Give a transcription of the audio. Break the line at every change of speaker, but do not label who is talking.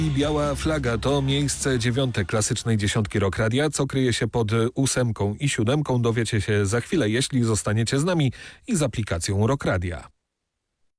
I biała flaga to miejsce 9. klasycznej dziesiątki Rock Radia. Co kryje się pod 8 i 7, dowiecie się za chwilę, jeśli zostaniecie z nami i z aplikacją Rock Radia.